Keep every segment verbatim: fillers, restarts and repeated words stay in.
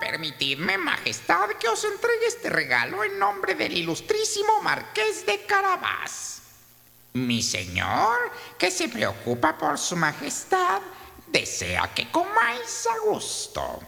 Permitidme, Majestad, que os entregue este regalo en nombre del ilustrísimo Marqués de Carabás. Mi señor, que se preocupa por su Majestad, desea que comáis a gusto.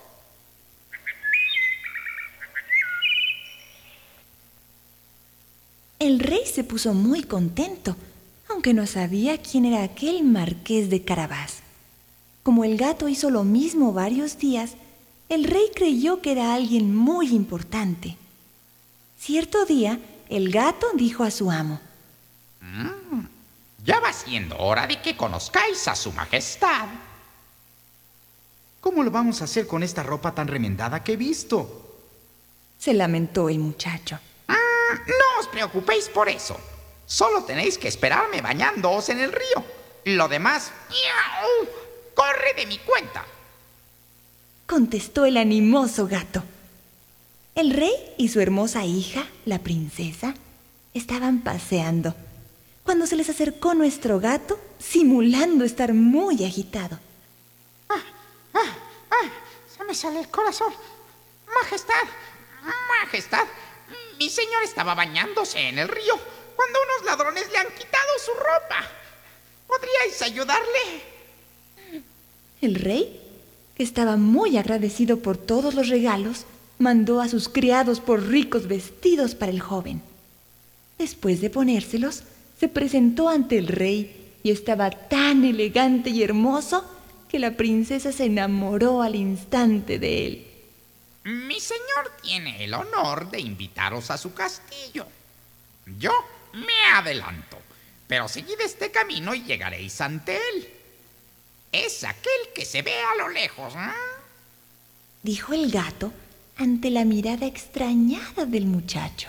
El rey se puso muy contento, aunque no sabía quién era aquel Marqués de Carabás. Como el gato hizo lo mismo varios días, el rey creyó que era alguien muy importante. Cierto día, el gato dijo a su amo: Mm, ya va siendo hora de que conozcáis a su Majestad. ¿Cómo lo vamos a hacer con esta ropa tan remendada que he visto? Se lamentó el muchacho. Mm, no os preocupéis por eso. Solo tenéis que esperarme bañándoos en el río. Lo demás, ¡miau!, corre de mi cuenta, contestó el animoso gato. El rey y su hermosa hija, la princesa, estaban paseando cuando se les acercó nuestro gato, simulando estar muy agitado. ¡Ah! ¡Ah! ¡Ah! ¡Se me sale el corazón! ¡Majestad! ¡Majestad! Mi señor estaba bañándose en el río cuando unos ladrones le han quitado su ropa. ¿Podríais ayudarle? El rey, que estaba muy agradecido por todos los regalos, mandó a sus criados por ricos vestidos para el joven. Después de ponérselos, se presentó ante el rey y estaba tan elegante y hermoso que la princesa se enamoró al instante de él. Mi señor tiene el honor de invitaros a su castillo. Yo me adelanto, pero seguid este camino y llegaréis ante él. Es aquel que se ve a lo lejos, ¿eh? Dijo el gato ante la mirada extrañada del muchacho.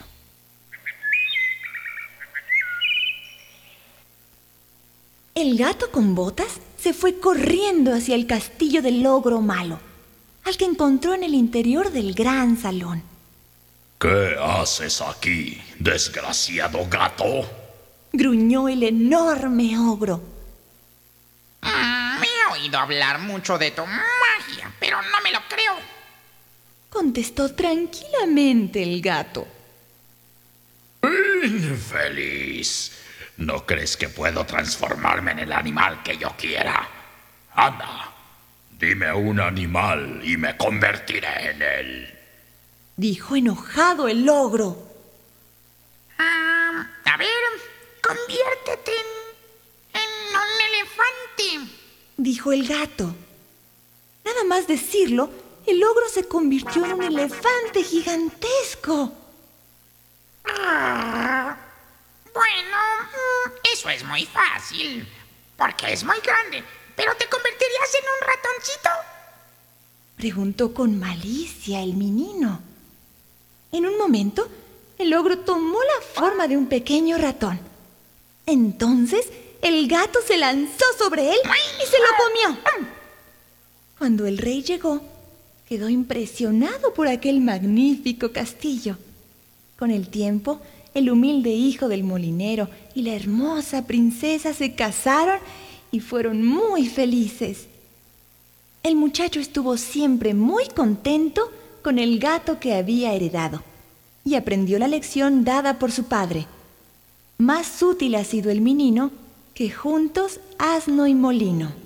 El gato con botas se fue corriendo hacia el castillo del ogro malo, al que encontró en el interior del gran salón. ¿Qué haces aquí, desgraciado gato? Gruñó el enorme ogro. Mm, me he oído hablar mucho de tu magia, pero no me lo creo, contestó tranquilamente el gato. Infeliz. ¿No crees que puedo transformarme en el animal que yo quiera? Anda, dime un animal y me convertiré en él, dijo enojado el ogro. Ah, a ver, conviértete en, en un elefante, dijo el gato. Nada más decirlo, el ogro se convirtió en un elefante gigantesco. Ah, bueno, eso es muy fácil, porque es muy grande. ¿Pero te convertirías en un ratoncito?, preguntó con malicia el menino. En un momento, el ogro tomó la forma de un pequeño ratón. Entonces, el gato se lanzó sobre él y se lo comió. Cuando el rey llegó, quedó impresionado por aquel magnífico castillo. Con el tiempo, el humilde hijo del molinero y la hermosa princesa se casaron y fueron muy felices. El muchacho estuvo siempre muy contento con el gato que había heredado y aprendió la lección dada por su padre. Más útil ha sido el menino que juntos asno y molino.